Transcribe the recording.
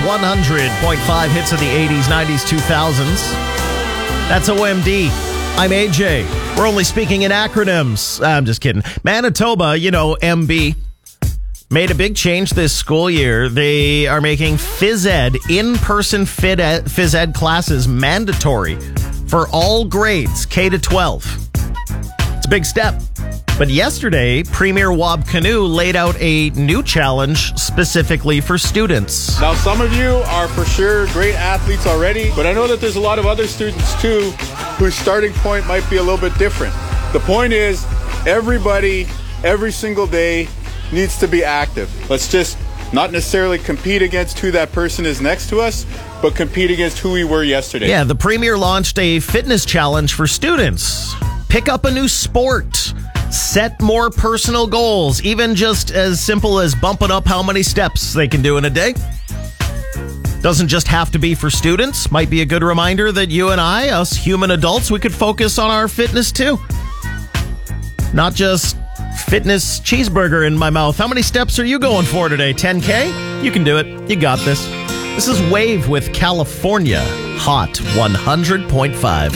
100.5 hits of the 80s, 90s, 2000s. That's OMD. I'm AJ. We're only speaking in acronyms. I'm just kidding. Manitoba, MB, made a big change this school year. They are making phys ed, in-person phys ed classes mandatory for all grades, K to 12. It's a big step. But yesterday, Premier Wab Kinew laid out a new challenge specifically for students. Now, some of you are for sure great athletes already, but I know that there's a lot of other students too whose starting point might be a little bit different. The point is, everybody, every single day needs to be active. Let's just not necessarily compete against who that person is next to us, but compete against who we were yesterday. Yeah, the Premier launched a fitness challenge for students. Pick up a new sport. Set more personal goals, even just as simple as bumping up how many steps they can do in a day. Doesn't just have to be for students. Might be a good reminder that you and I, us human adults, we could focus on our fitness too. Not just fitness cheeseburger in my mouth. How many steps are you going for today? 10K? You can do it. You got this. This is Wave with California Hot 100.5.